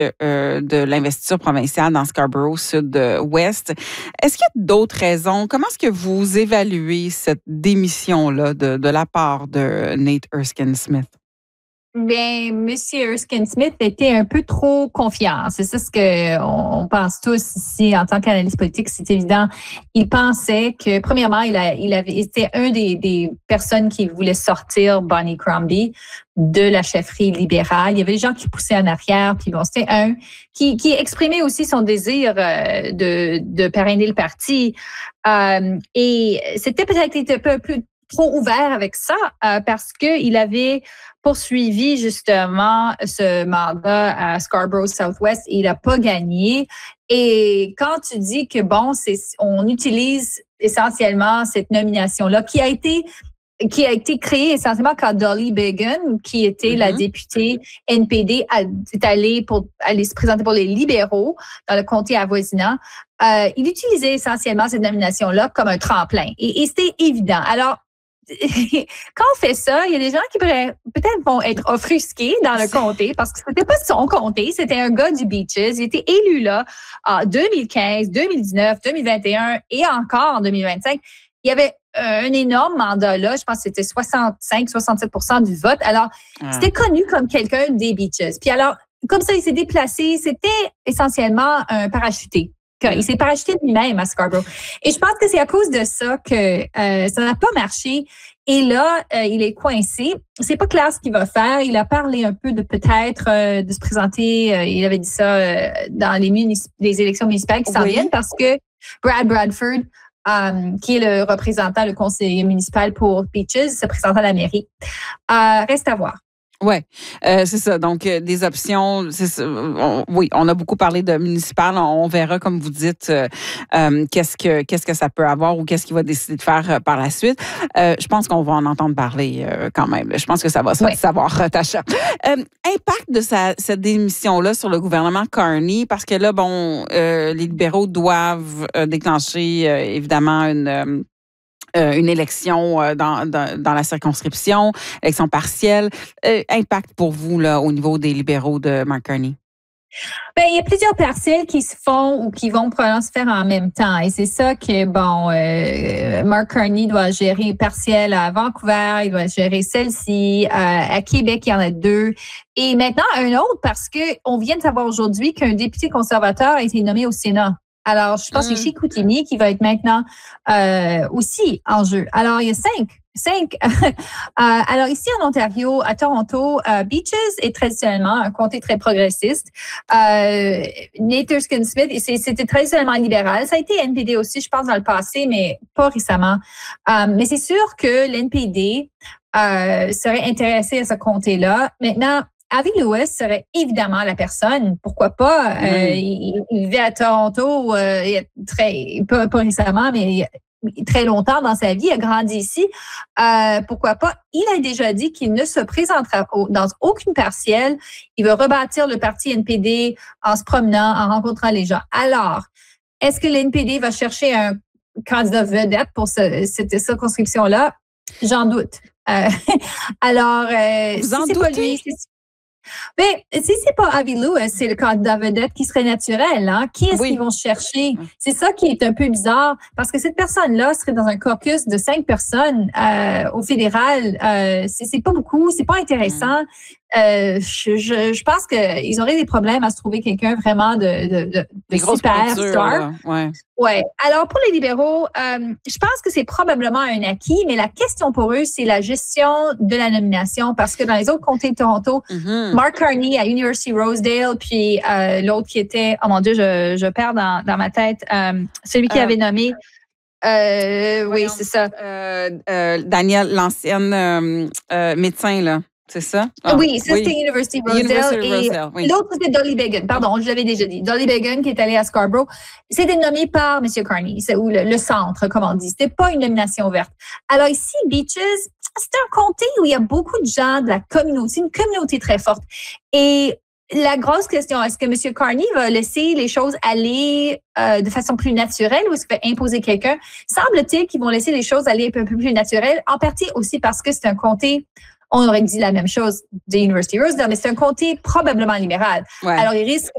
de l'investiture provinciale dans Scarborough Sud-Ouest. Est-ce qu'il y a d'autres raisons? Comment est-ce que vous évaluez cette démission-là de la part de Nate Erskine-Smith? Bien, M. Erskine-Smith était un peu trop confiant. C'est ça ce qu'on pense tous ici en tant qu'analyste politique, c'est évident. Il pensait que, premièrement, c'était un des personnes qui voulait sortir Bonnie Crombie de la chefferie libérale. Il y avait des gens qui poussaient en arrière, puis bon, c'était un qui exprimait aussi son désir de parrainer le parti. Et c'était peut-être un peu trop ouvert avec ça parce qu'il avait poursuivi justement ce mandat à Scarborough Southwest et il n'a pas gagné. Et quand tu dis que bon, on utilise essentiellement cette nomination-là qui a été créée essentiellement quand Dolly Begun, qui était la députée NPD, est allée se présenter pour les libéraux dans le comté avoisinant. Il utilisait essentiellement cette nomination-là comme un tremplin. Et c'était évident. Alors, quand on fait ça, il y a des gens qui peut-être vont être offusqués dans le comté parce que c'était pas son comté, c'était un gars du Beaches. Il était élu là en 2015, 2019, 2021 et encore en 2025. Il y avait un énorme mandat là, je pense que c'était 65-67% du vote. Alors, c'était connu comme quelqu'un des Beaches. Puis alors, comme ça, il s'est déplacé, c'était essentiellement un parachuté. Il s'est parachuté lui-même à Scarborough. Et je pense que c'est à cause de ça que ça n'a pas marché. Et là, il est coincé. C'est pas clair ce qu'il va faire. Il a parlé un peu de peut-être de se présenter. Il avait dit ça dans les élections municipales qui s'en viennent parce que Brad Bradford, qui est le représentant, le conseiller municipal pour Beaches, se présente à la mairie. Reste à voir. Oui, c'est ça. Donc, des options, c'est ça. On a beaucoup parlé de municipal. On verra, comme vous dites, qu'est-ce que ça peut avoir ou qu'est-ce qu'il va décider de faire par la suite. Je pense qu'on va en entendre parler quand même. Je pense que ça va se savoir, Tasha. Impact de cette démission-là sur le gouvernement Carney, parce que là, bon, les libéraux doivent déclencher, évidemment, une élection dans la circonscription, élection partielle. Impact pour vous là au niveau des libéraux de Mark Carney? Ben, il y a plusieurs partielles qui se font ou qui vont probablement se faire en même temps. Et c'est ça que, Mark Carney doit gérer partielle à Vancouver, il doit gérer celle-ci. À Québec, il y en a 2. Et maintenant, un autre parce que on vient de savoir aujourd'hui qu'un député conservateur a été nommé au Sénat. Alors, je pense que c'est Chicoutimi qui va être maintenant aussi en jeu. Alors, il y a 5. Alors, ici en Ontario, à Toronto, Beaches est traditionnellement un comté très progressiste. Nate Erskine-Smith, c'était traditionnellement libéral. Ça a été NPD aussi, je pense, dans le passé, mais pas récemment. Mais c'est sûr que l'NPD serait intéressé à ce comté-là. Maintenant, Avi Lewis serait évidemment la personne. Pourquoi pas? Il vivait à Toronto pas récemment, mais très longtemps dans sa vie. Il a grandi ici. Pourquoi pas? Il a déjà dit qu'il ne se présentera dans aucune partielle. Il veut rebâtir le parti NPD en se promenant, en rencontrant les gens. Alors, est-ce que l'NPD va chercher un candidat vedette pour cette circonscription-là? J'en doute. Alors, vous en doutez? Mais si c'est pas Avi Lewis, c'est le candidat vedette qui serait naturel. Hein? Qui est-ce qu'ils vont chercher? C'est ça qui est un peu bizarre parce que cette personne-là serait dans un caucus de 5 personnes au fédéral. C'est pas beaucoup, c'est pas intéressant. Je pense qu'ils auraient des problèmes à se trouver quelqu'un vraiment de superstar. Ouais. Alors, pour les libéraux, je pense que c'est probablement un acquis, mais la question pour eux, c'est la gestion de la nomination parce que dans les autres comtés de Toronto, Mark Carney à University Rosedale, puis l'autre qui était, oh mon Dieu, je perds dans ma tête, celui qui avait nommé. Oui, c'est ça. Daniel, l'ancienne médecin, là. C'est ça? Oui, c'était University Rosedale. Et l'autre, c'était Dolly Begun. Pardon, je l'avais déjà dit. Dolly Begun qui est allée à Scarborough. C'était nommé par M. Carney, ou le centre, comme on dit. C'était pas une nomination ouverte. Alors ici, Beaches, c'est un comté où il y a beaucoup de gens de la communauté, une communauté très forte. Et la grosse question, est-ce que M. Carney va laisser les choses aller de façon plus naturelle ou est-ce qu'il va imposer quelqu'un? Semble-t-il qu'ils vont laisser les choses aller un peu plus naturelles, en partie aussi parce que c'est un comté. On aurait dit la même chose de University Rosedale, mais c'est un comté probablement libéral. Ouais. Alors, il risque